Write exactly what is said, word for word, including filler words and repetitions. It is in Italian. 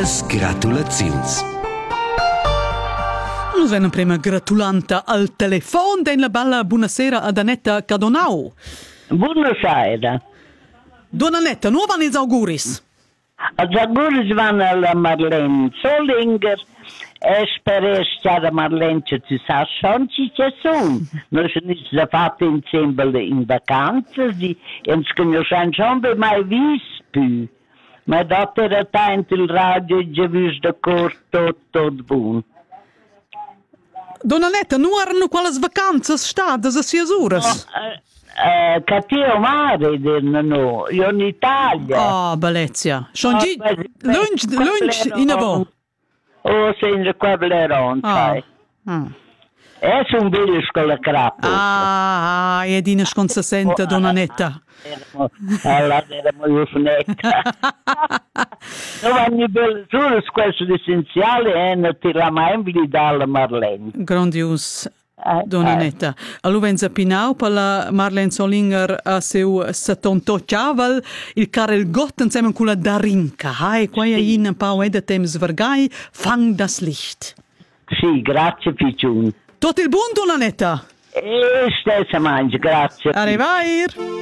Las gratulaziuns. Nus venom prima gratulanta al telefon den la bella buonasera ad Annetta Cadonau. Buonasera. Donna Annetta, nu van ils auguris? Els auguris van alla Marlene Solinger e spero che Marlene ci sa schon ci che sono. Noi siamo già fatti insieme in vacanze e ens conosciamo schon mai visto. Ma dopo era tanto il radio e già visto da corto tutto, tutto buono. Donna Annetta, nu erano quelles vacanze state a sia uras? No, uh, uh, Cattivo mare, no, io in Italia. Ah, bellezia. Schon gi lunch lunch in avo. Oh, senza Quebleron, sai. Ah. È un bel scuola crappo. Ah, ah, e dine con sessenta, Donna Annetta. Allora erano io funetta. Non vanno belle solo questo essenziale è la membri dalla Marlene. Grandios. Donna Annetta. Allora venza Pinau per la Marlene Solinger a seu settantotto il Karel Gott insieme con la Darinka. Hai qua in un po' di tempo svergai fang das Licht. Sì, grazie Picciun. Tot il buon, Donna Annetta. E stessa mangi, grazie. Arrivair.